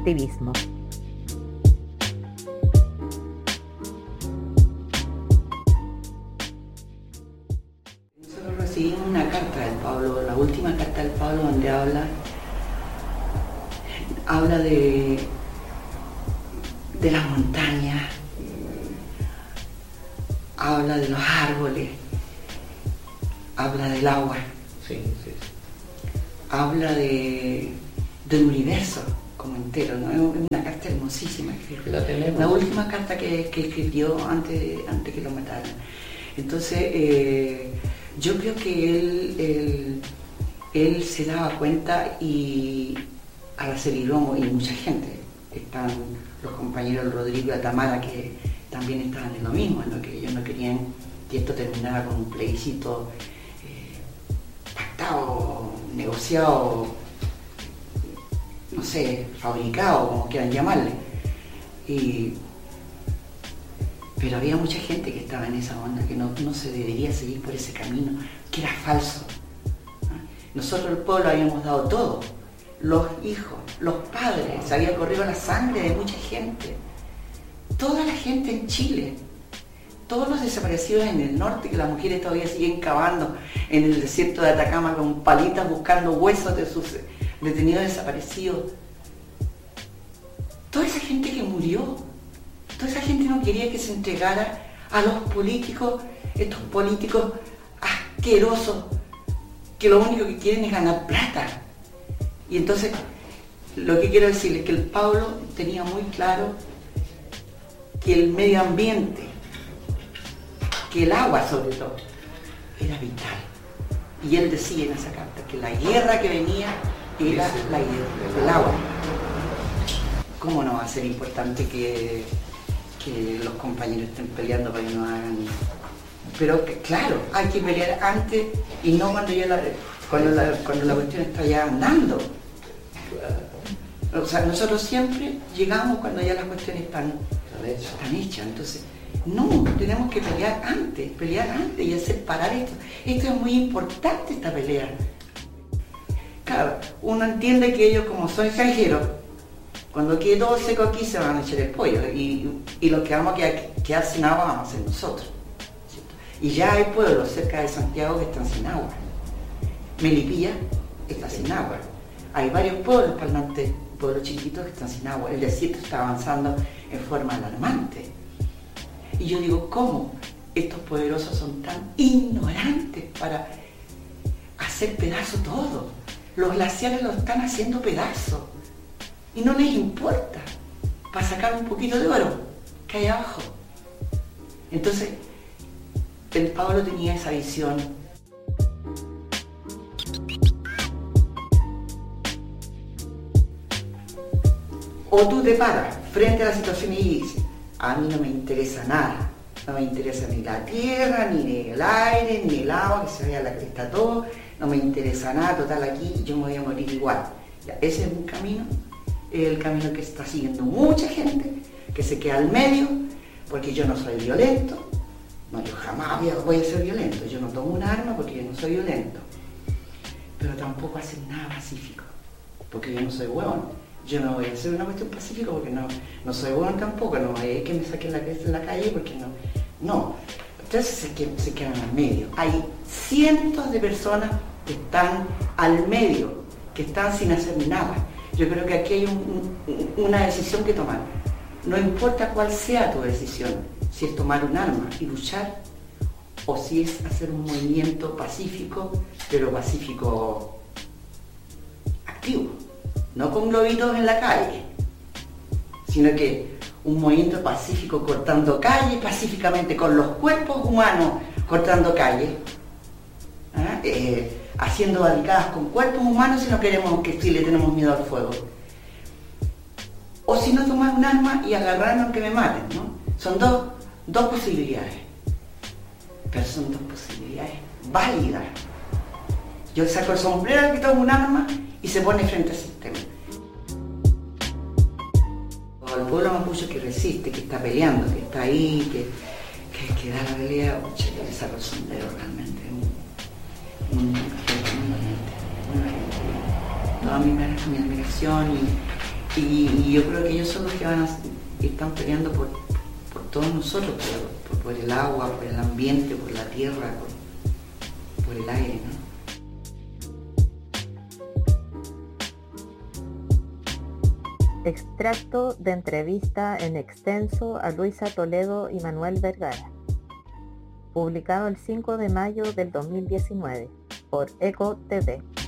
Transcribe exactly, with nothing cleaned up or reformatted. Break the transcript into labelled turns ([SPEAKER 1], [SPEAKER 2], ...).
[SPEAKER 1] activismo.
[SPEAKER 2] Nosotros recibimos una carta del Pablo, la última carta del Pablo, donde habla, habla de, de las montañas, habla de los árboles, habla del agua,
[SPEAKER 3] sí, sí, sí.
[SPEAKER 2] habla de, del universo como entero, ¿no? Es una carta hermosísima.
[SPEAKER 3] La tenemos.
[SPEAKER 2] La última carta que, que escribió antes, antes que lo mataran. Entonces, eh, yo creo que él, él, él se daba cuenta, y Araceli Romo y mucha gente, están los compañeros Rodrigo y Atamara, que también estaban en lo mismo, en lo que ellos no querían que esto terminara con un plebiscito eh, pactado, negociado, no sé, fabricado, como quieran llamarle. Y, pero había mucha gente que estaba en esa onda, que no, no se debería seguir por ese camino, que era falso. Nosotros, el pueblo, habíamos dado todo, los hijos, los padres, se había corrido la sangre de mucha gente, toda la gente en Chile, todos los desaparecidos en el norte, que las mujeres todavía siguen cavando en el desierto de Atacama con palitas buscando huesos de sus detenidos desaparecidos. Toda esa gente que murió, toda esa gente no quería que se entregara a los políticos, estos políticos asquerosos, que lo único que quieren es ganar plata. Y entonces, lo que quiero decirles es que el Pablo tenía muy claro que el medio ambiente, que el agua sobre todo, era vital. Y él decía en esa carta que la guerra que venía era la guerra, el agua. ¿Cómo no va a ser importante que, que los compañeros estén peleando para que no hagan? Pero que, claro, hay que pelear antes y no cuando ya la, cuando la, cuando la cuestión está ya andando. O sea, nosotros siempre llegamos cuando ya las cuestiones están, están hechas. Entonces, no, tenemos que pelear antes, pelear antes y hacer parar esto. Esto es muy importante, esta pelea. Claro, uno entiende que ellos, como son extranjeros, cuando quede todo seco aquí se van a echar el pollo, y, y los que vamos a quedar, quedar sin agua vamos a ser nosotros, ¿cierto? Y ya hay pueblos cerca de Santiago que están sin agua. Melipilla está sin agua. Hay varios pueblos para el norte, pueblos chiquitos que están sin agua. El desierto está avanzando en forma alarmante. Y yo digo, ¿cómo estos poderosos son tan ignorantes para hacer pedazo todo? Los glaciares lo están haciendo pedazos y no les importa, para sacar un poquito de oro que hay abajo. Entonces, el Pablo tenía esa visión. O tú te paras frente a la situación y dices, a mí no me interesa nada, no me interesa ni la tierra, ni el aire, ni el agua, que se vea la cresta todo, no me interesa nada, total, aquí yo me voy a morir igual. Ya, ese es un camino, es el camino que está siguiendo mucha gente, que se queda al medio, porque yo no soy violento, no, yo jamás voy a ser violento, yo no tomo un arma porque yo no soy violento, pero tampoco hacen nada pacífico, porque yo no soy huevón. Yo no voy a hacer una cuestión pacífica porque no, no soy bueno tampoco, no hay que me saquen la cabeza en la calle porque no. No, entonces se, se quedan al medio. Hay cientos de personas que están al medio, que están sin hacer nada. Yo creo que aquí hay un, un, una decisión que tomar. No importa cuál sea tu decisión, si es tomar un arma y luchar, o si es hacer un movimiento pacífico, pero pacífico activo. No con globitos en la calle, sino que un movimiento pacífico cortando calles, pacíficamente con los cuerpos humanos cortando calles, ¿ah? eh, haciendo barricadas con cuerpos humanos si no queremos, que si le tenemos miedo al fuego. O si no, tomar un arma y agarrarnos que me maten, ¿no? Son dos, dos posibilidades, pero son dos posibilidades válidas. Yo saco el sombrero, que tomo un arma y se pone frente al sistema. El pueblo mapuche que resiste, que está peleando, que está ahí, que, que, que da la pelea, pucha, yo le saco el sombrero realmente. Un, un, muy valiente, muy valiente. Toda mi, mi admiración y, Y, y yo creo que ellos son los que van a, están peleando por, por todos nosotros, por, por, por el agua, por el ambiente, por la tierra, por, por el aire, ¿no?
[SPEAKER 1] Extracto de entrevista en extenso a Luisa Toledo y Manuel Vergara, publicado el cinco de mayo del dos mil diecinueve por Eco T V.